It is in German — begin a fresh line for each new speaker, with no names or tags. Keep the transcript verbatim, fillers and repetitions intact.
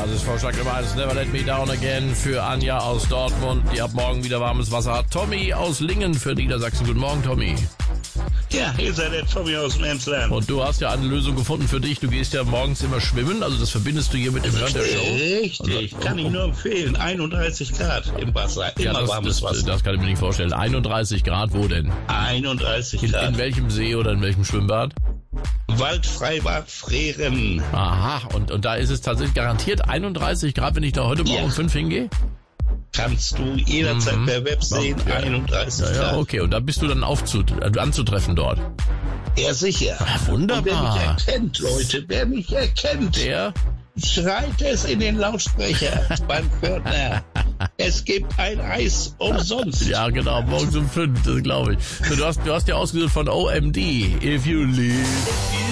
Basisvorschlag Nummer eins, Never Let Me Down Again für Anja aus Dortmund, die ab morgen wieder warmes Wasser hat. Tommy aus Lingen für Niedersachsen. Guten Morgen, Tommy.
Ja, hier seid der Tommy aus dem Emsland.
Und du hast ja eine Lösung gefunden für dich. Du gehst ja morgens immer schwimmen, also das verbindest du hier mit dem Hören der Show.
Richtig,
also,
kann ich nur empfehlen. einunddreißig Grad im Wasser, immer
ja, das,
warmes
das,
Wasser.
Das kann ich mir nicht vorstellen. einunddreißig Grad, wo denn?
einunddreißig
In,
Grad.
in welchem See oder in welchem Schwimmbad?
Waldfreibad Freren.
Aha, und, und da ist es tatsächlich garantiert einunddreißig Grad, wenn ich da heute Morgen
Ja.
um fünf hingehe?
Kannst du jederzeit
Mhm.
per Web sehen,
Ja.
einunddreißig
Ja, ja,
Grad.
okay, und da bist du dann aufzu äh, anzutreffen dort.
Ja, sicher.
Ja, wunderbar.
Und wer mich erkennt, Leute, wer mich erkennt,
Der?
schreit es in den Lautsprecher beim Pförtner. Es gibt ein Eis umsonst.
Ja, genau, morgens um fünf, das glaube ich. So, du hast, du hast ja ausgesucht von O M D. If you leave.